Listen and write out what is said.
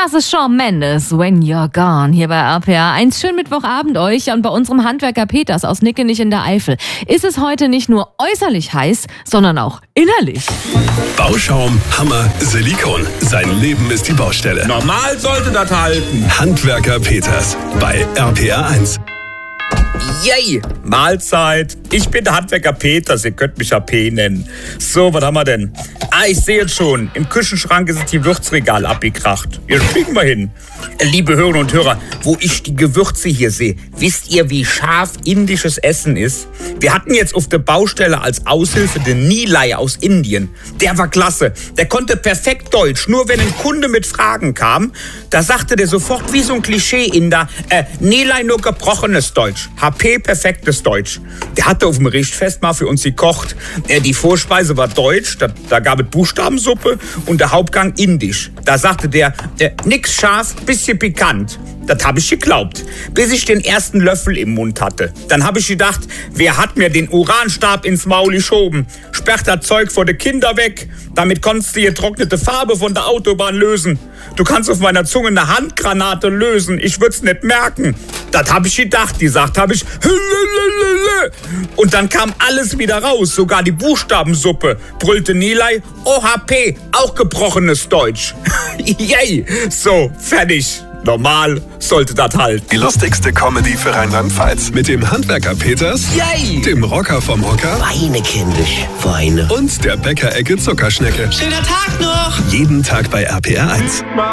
Das ist Shawn Mendes, When You're Gone, hier bei RPA 1. Schönen Mittwochabend euch und bei unserem Handwerker Peters aus Nickenich in der Eifel ist es heute nicht nur äußerlich heiß, sondern auch innerlich. Bauschaum, Hammer, Silikon. Sein Leben ist die Baustelle. Normal sollte das halten. Handwerker Peters bei RPA 1. Yay, Mahlzeit. Ich bin der Handwerker Peters, ihr könnt mich AP nennen. So, was haben wir denn? Ich sehe jetzt schon, im Küchenschrank ist die Würzregal abgekracht. Hier kriegen wir hin. Liebe Hörerinnen und Hörer, wo ich die Gewürze hier sehe, wisst ihr, wie scharf indisches Essen ist? Wir hatten jetzt auf der Baustelle als Aushilfe den Nilay aus Indien. Der war klasse. Der konnte perfekt Deutsch. Nur wenn ein Kunde mit Fragen kam, da sagte der sofort wie so ein Klischee-Inder, Nilay nur gebrochenes Deutsch. HP perfektes Deutsch. Der hatte auf dem Richtfest mal für uns gekocht. Die Vorspeise war deutsch, da gab es Buchstabensuppe und der Hauptgang indisch. Da sagte der, nix scharf, bisschen pikant. Das habe ich geglaubt, bis ich den ersten Löffel im Mund hatte. Dann habe ich gedacht, wer hat mir den Uranstab ins Maul geschoben? Sperrt das Zeug vor den Kindern weg. Damit konntest du die getrocknete Farbe von der Autobahn lösen. Du kannst auf meiner Zunge eine Handgranate lösen. Ich würd's nicht merken. Das habe ich gedacht. Gesagt habe ich. Und dann kam alles wieder raus. Sogar die Buchstabensuppe. Brüllte Nilay. OHP, auch gebrochenes Deutsch. Yay. So, fertig. Normal sollte das halt. Die lustigste Comedy für Rheinland-Pfalz. Mit dem Handwerker Peters, Yay. Dem Rocker vom Hocker Weine, kindisch, Weine. und der Bäckerecke Zuckerschnecke. Schöner Tag noch! Jeden Tag bei RPA 1.